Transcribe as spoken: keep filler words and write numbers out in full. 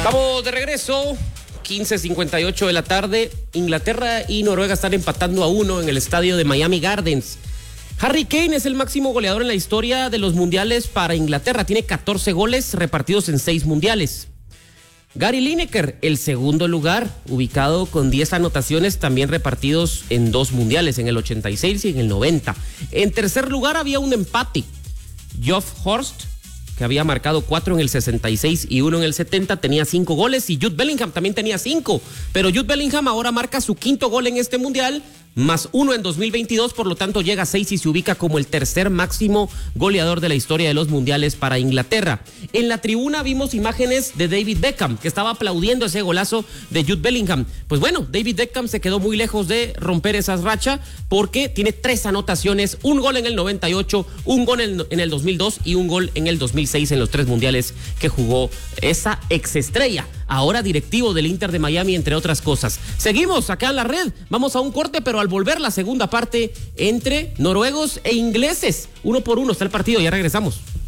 Estamos de regreso, quince cincuenta y ocho de la tarde. Inglaterra y Noruega están empatando a uno en el estadio de Miami Gardens. Harry Kane es el máximo goleador en la historia de los mundiales para Inglaterra. Tiene catorce goles repartidos en seis mundiales. Gary Lineker, el segundo lugar, ubicado con diez anotaciones, también repartidos en dos mundiales, en el ochenta y seis y en el noventa. En tercer lugar había un empate. Geoff Hurst, que había marcado cuatro en el sesenta y seis y uno en el setenta, tenía cinco goles, y Jude Bellingham también tenía cinco, pero Jude Bellingham ahora marca su quinto gol en este mundial, más uno en dos mil veintidós, por lo tanto llega a seis y se ubica como el tercer máximo goleador de la historia de los mundiales para Inglaterra. En la tribuna vimos imágenes de David Beckham, que estaba aplaudiendo ese golazo de Jude Bellingham. Pues bueno, David Beckham se quedó muy lejos de romper esa racha, porque tiene tres anotaciones, un gol en el noventa y ocho, un gol en, en el dos mil dos y un gol en el dos mil seis en los tres mundiales que jugó esa exestrella, ahora directivo del Inter de Miami, entre otras cosas. Seguimos acá en la red, vamos a un corte, pero al volver la segunda parte entre noruegos e ingleses, uno por uno está el partido, ya regresamos.